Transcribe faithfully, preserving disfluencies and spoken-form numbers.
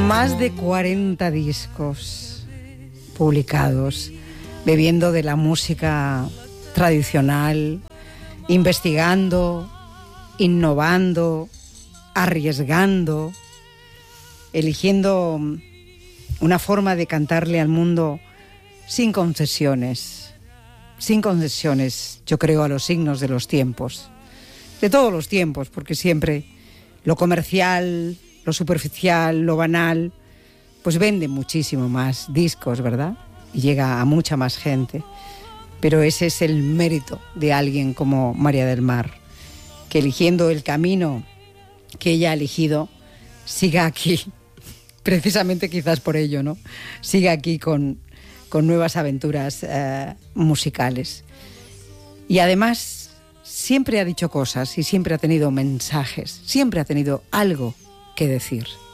Más de cuarenta discos publicados, bebiendo de la música tradicional, investigando, innovando, arriesgando, eligiendo una forma de cantarle al mundo sin concesiones, sin concesiones, yo creo, a los signos de los tiempos, de todos los tiempos, porque siempre lo comercial, lo superficial, lo banal, pues vende muchísimo más discos, ¿verdad? Y llega a mucha más gente. Pero ese es el mérito de alguien como María del Mar, que eligiendo el camino que ella ha elegido, siga aquí, precisamente quizás por ello, ¿no? Siga aquí con, con nuevas aventuras eh, musicales. Y además, siempre ha dicho cosas y siempre ha tenido mensajes, siempre ha tenido algo que decir.